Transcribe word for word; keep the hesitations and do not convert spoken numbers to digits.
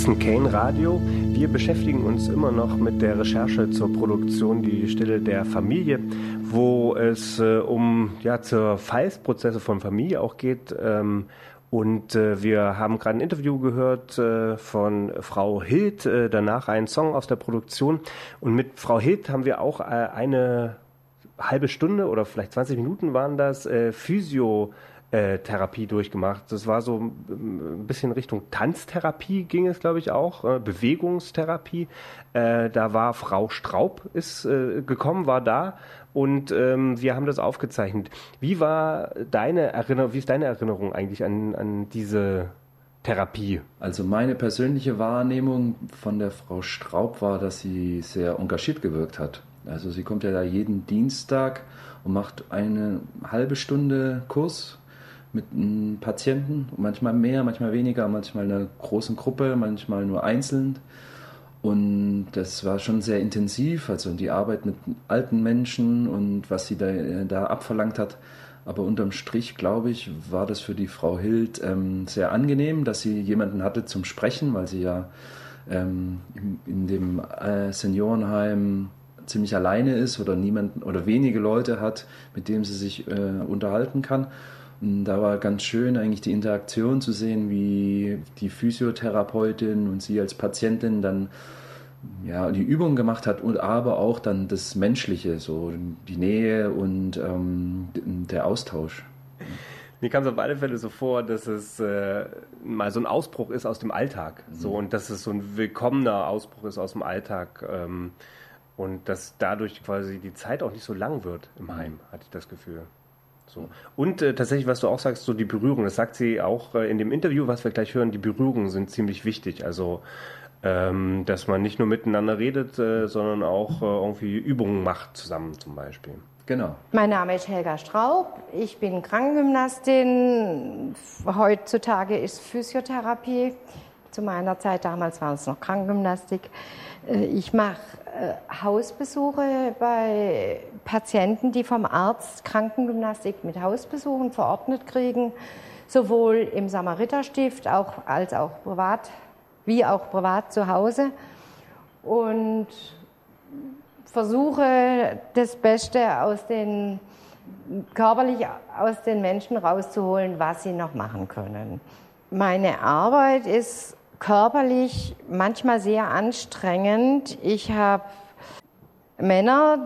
Citizen Kane Radio. Wir beschäftigen uns immer noch mit der Recherche zur Produktion Die Stille der Familie, wo es äh, um ja, Zerfallsprozesse von Familie auch geht. Ähm, und äh, wir haben gerade ein Interview gehört äh, von Frau Hild, äh, danach einen Song aus der Produktion. Und mit Frau Hild haben wir auch äh, eine halbe Stunde oder vielleicht zwanzig Minuten waren das, äh, Physio Äh, Therapie durchgemacht. Das war so ein bisschen Richtung Tanztherapie ging es, glaube ich, auch, äh, Bewegungstherapie. Äh, da war Frau Straub ist äh, gekommen, war da und ähm, wir haben das aufgezeichnet. Wie war deine Erinnerung, wie ist deine Erinnerung eigentlich an, an diese Therapie? Also meine persönliche Wahrnehmung von der Frau Straub war, dass sie sehr engagiert gewirkt hat. Also sie kommt ja da jeden Dienstag und macht eine halbe Stunde Kurs mit einem Patienten, manchmal mehr, manchmal weniger, manchmal in einer großen Gruppe, manchmal nur einzeln. Und das war schon sehr intensiv, also die Arbeit mit alten Menschen und was sie da, da abverlangt hat. Aber unterm Strich, glaube ich, war das für die Frau Hild ähm, sehr angenehm, dass sie jemanden hatte zum Sprechen, weil sie ja ähm, in, in dem äh, Seniorenheim ziemlich alleine ist oder niemanden oder wenige Leute hat, mit denen sie sich äh, unterhalten kann. Und da war ganz schön eigentlich die Interaktion zu sehen, wie die Physiotherapeutin und sie als Patientin dann ja, die Übung gemacht hat und aber auch dann das Menschliche, so die Nähe und ähm, der Austausch. Mir kam es auf alle Fälle so vor, dass es äh, mal so ein Ausbruch ist aus dem Alltag. Mhm. So, und dass es so ein willkommener Ausbruch ist aus dem Alltag. Ähm, und dass dadurch quasi die Zeit auch nicht so lang wird im Heim, hatte ich das Gefühl. So. Und äh, tatsächlich, was du auch sagst, so die Berührung, das sagt sie auch äh, in dem Interview, was wir gleich hören, die Berührungen sind ziemlich wichtig. Also, ähm, dass man nicht nur miteinander redet, äh, sondern auch äh, irgendwie Übungen macht zusammen zum Beispiel. Genau. Mein Name ist Helga Straub, ich bin Krankengymnastin. Heutzutage ist Physiotherapie. Zu meiner Zeit damals war es noch Krankengymnastik. Ich mache Hausbesuche bei Patienten, die vom Arzt Krankengymnastik mit Hausbesuchen verordnet kriegen, sowohl im Samariterstift auch, als auch privat, wie auch privat zu Hause. Und versuche das Beste aus den, körperlich aus den Menschen rauszuholen, was sie noch machen können. Meine Arbeit ist körperlich manchmal sehr anstrengend. Ich habe Männer,